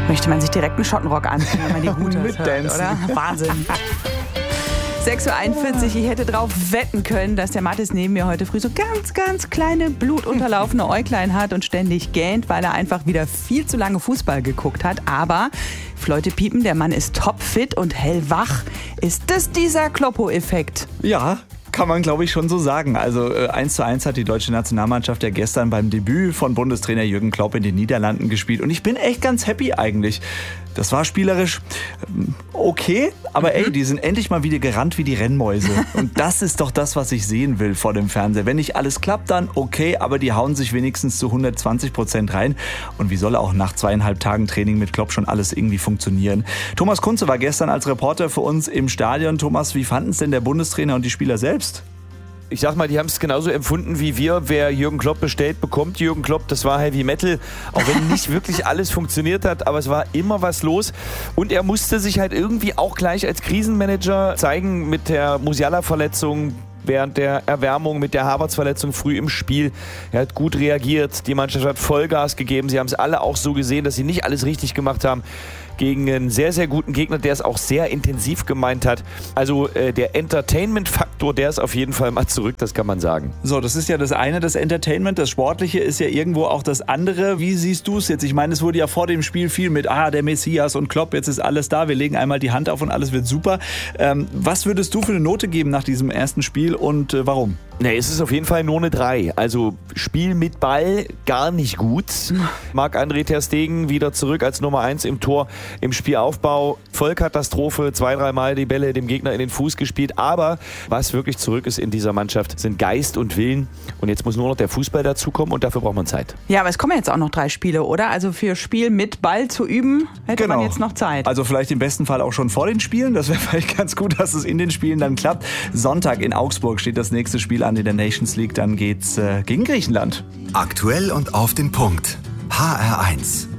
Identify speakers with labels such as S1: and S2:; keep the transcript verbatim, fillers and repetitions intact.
S1: Möchte man sich direkt einen Schottenrock anziehen, wenn man die Gute hört, oder? Wahnsinn. sechs Uhr einundvierzig, ich hätte drauf wetten können, dass der Mathis neben mir heute früh so ganz, ganz kleine, blutunterlaufene Äuglein hat und ständig gähnt, weil er einfach wieder viel zu lange Fußball geguckt hat. Aber Fleute piepen, der Mann ist topfit und hellwach. Ist das dieser Kloppo-Effekt?
S2: Ja, kann man, glaube ich, schon so sagen. Also äh, eins zu eins hat die deutsche Nationalmannschaft ja gestern beim Debüt von Bundestrainer Jürgen Klopp in den Niederlanden gespielt. Und ich bin echt ganz happy eigentlich. Das war spielerisch ähm, okay, aber ey, die sind endlich mal wieder gerannt wie die Rennmäuse. Und das ist doch das, was ich sehen will vor dem Fernseher. Wenn nicht alles klappt, dann okay, aber die hauen sich wenigstens zu hundertzwanzig Prozent rein. Und wie soll auch nach zweieinhalb Tagen Training mit Klopp schon alles irgendwie funktionieren? Thomas Kunze war gestern als Reporter für uns im Stadion. Thomas, wie fanden es denn der Bundestrainer und die Spieler selbst?
S3: Ich sag mal, die haben es genauso empfunden wie wir. Wer Jürgen Klopp bestellt, bekommt Jürgen Klopp. Das war Heavy Metal. Auch wenn nicht wirklich alles funktioniert hat, aber es war immer was los. Und er musste sich halt irgendwie auch gleich als Krisenmanager zeigen mit der Musiala-Verletzung. Während der Erwärmung mit der Havertz-Verletzung früh im Spiel. Er hat gut reagiert. Die Mannschaft hat Vollgas gegeben. Sie haben es alle auch so gesehen, dass sie nicht alles richtig gemacht haben. Gegen einen sehr, sehr guten Gegner, der es auch sehr intensiv gemeint hat. Also äh, der Entertainment-Faktor, der ist auf jeden Fall mal zurück, das kann man sagen.
S2: So, das ist ja das eine, das Entertainment. Das Sportliche ist ja irgendwo auch das andere. Wie siehst du es jetzt? Ich meine, es wurde ja vor dem Spiel viel mit, ah, der Messias und Klopp, jetzt ist alles da. Wir legen einmal die Hand auf und alles wird super. Ähm, was würdest du für eine Note geben nach diesem ersten Spiel und äh, warum?
S3: Nee, es ist auf jeden Fall nur eine drei. Also Spiel mit Ball gar nicht gut. Marc-André ter Stegen wieder zurück als Nummer eins im Tor. Im Spielaufbau Vollkatastrophe, zwei, dreimal die Bälle dem Gegner in den Fuß gespielt. Aber was wirklich zurück ist in dieser Mannschaft, sind Geist und Willen. Und jetzt muss nur noch der Fußball dazukommen und dafür braucht man Zeit.
S1: Ja, aber es kommen jetzt auch noch drei Spiele, oder? Also für Spiel mit Ball zu üben, hätte
S2: genau.
S1: man jetzt noch Zeit.
S2: Also vielleicht im besten Fall auch schon vor den Spielen. Das wäre vielleicht ganz gut, dass es in den Spielen dann klappt. Sonntag in Augsburg steht das nächste Spiel an in der Nations League. Dann geht's äh, gegen Griechenland.
S4: Aktuell und auf den Punkt. H R eins.